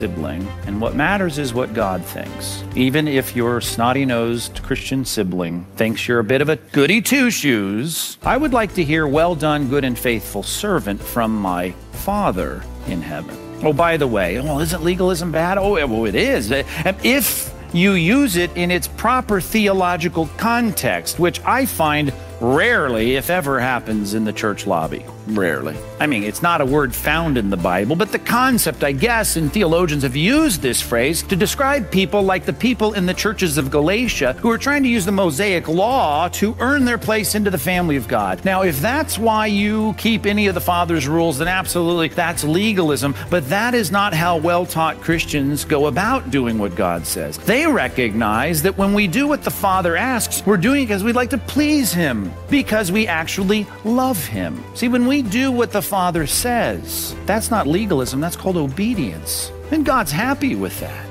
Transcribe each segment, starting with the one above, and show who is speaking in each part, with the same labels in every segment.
Speaker 1: sibling, and what matters is what God thinks. Even if your snotty-nosed Christian sibling thinks you're a bit of a goody two-shoes, I would like to hear, "Well done, good and faithful servant," from my Father in heaven. Oh, by the way, isn't legalism bad? Oh, well, it is. If you use it in its proper theological context, which I find rarely, if ever, happens in the church lobby. Rarely. I mean, it's not a word found in the Bible, but the concept, I guess, and theologians have used this phrase to describe people like the people in the churches of Galatia who are trying to use the Mosaic law to earn their place into the family of God. Now, if that's why you keep any of the Father's rules, then absolutely, that's legalism, but that is not how well-taught Christians go about doing what God says. They recognize that when we do what the Father asks, we're doing it because we'd like to please Him, because we actually love Him. See, when we do what the Father says, that's not legalism, that's called obedience. And God's happy with that.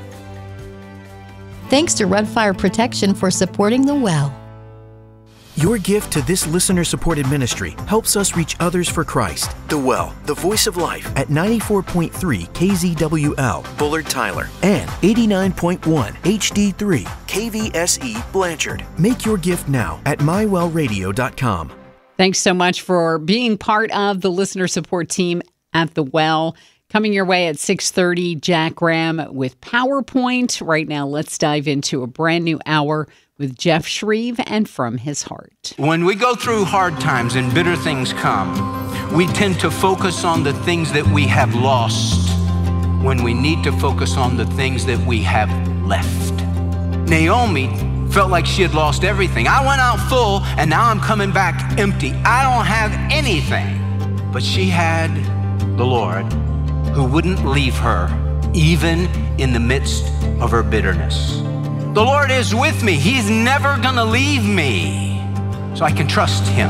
Speaker 2: Thanks to Red Fire Protection for supporting The Well.
Speaker 3: Your gift to this listener-supported ministry helps us reach others for Christ. The Well, the voice of life, at 94.3 KZWL, Bullard Tyler, and 89.1 HD3 KVSE Blanchard. Make your gift now at mywellradio.com.
Speaker 4: Thanks so much for being part of the listener support team at The Well. Coming your way at 6:30, Jack Graham with PowerPoint. Right now, let's dive into a brand new hour with Jeff Shreve and From His Heart.
Speaker 5: When we go through hard times and bitter things come, we tend to focus on the things that we have lost when we need to focus on the things that we have left. Naomi felt like she had lost everything. I went out full and now I'm coming back empty. I don't have anything. But she had the Lord who wouldn't leave her even in the midst of her bitterness. The Lord is with me. He's never gonna leave me, so I can trust Him.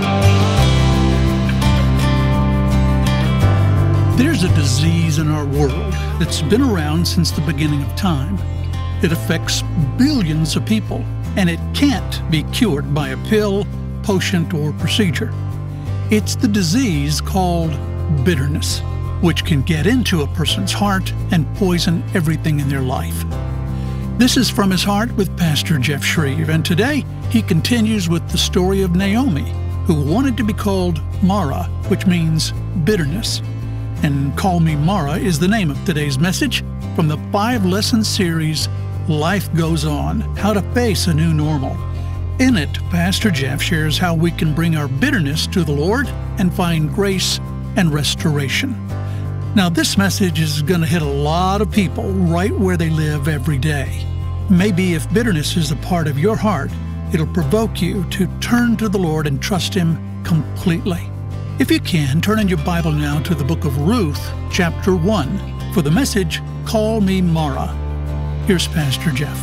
Speaker 6: There's a disease in our world that's been around since the beginning of time. It affects billions of people, and it can't be cured by a pill, potion, or procedure. It's the disease called bitterness, which can get into a person's heart and poison everything in their life. This is From His Heart with Pastor Jeff Shreve, and today he continues with the story of Naomi, who wanted to be called Mara, which means bitterness. And Call Me Mara is the name of today's message from the 5-lesson series, Life Goes On, How to Face a New Normal. In it, Pastor Jeff shares how we can bring our bitterness to the Lord and find grace and restoration. Now, this message is going to hit a lot of people right where they live every day. Maybe if bitterness is a part of your heart, it'll provoke you to turn to the Lord and trust Him completely. If you can, turn in your Bible now to the book of Ruth, chapter 1, for the message, Call Me Mara. Here's Pastor Jeff.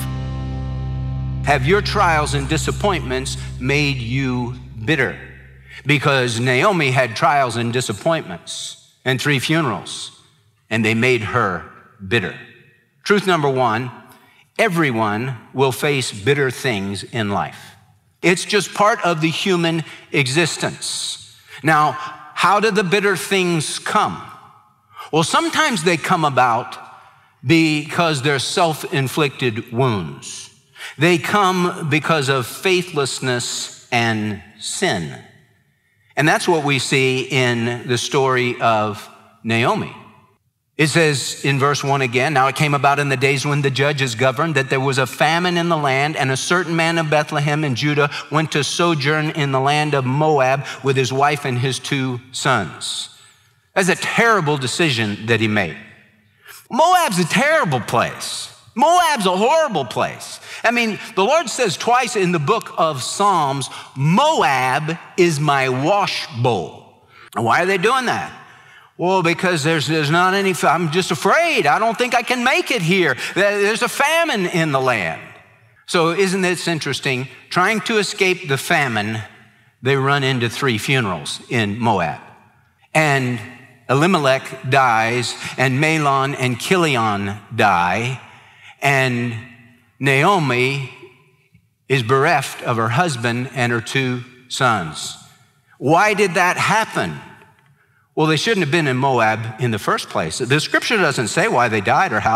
Speaker 5: Have your trials and disappointments made you bitter? Because Naomi had trials and disappointments and 3 funerals, and they made her bitter. Truth number 1, everyone will face bitter things in life. It's just part of the human existence. Now, how do the bitter things come? Well, sometimes they come about because they're self-inflicted wounds. They come because of faithlessness and sin. And that's what we see in the story of Naomi. It says in verse 1 again, now it came about in the days when the judges governed that there was a famine in the land, and a certain man of Bethlehem in Judah went to sojourn in the land of Moab with his wife and his 2 sons. That's a terrible decision that he made. Moab's a terrible place. Moab's a horrible place. I mean, the Lord says twice in the book of Psalms, Moab is my wash bowl. Why are they doing that? Well, because there's not any, I'm just afraid. I don't think I can make it here. There's a famine in the land. So isn't this interesting? Trying to escape the famine, they run into 3 funerals in Moab. And Elimelech dies, and Mahlon and Chilion die, and Naomi is bereft of her husband and her 2 sons. Why did that happen? Well, they shouldn't have been in Moab in the first place. The scripture doesn't say why they died or how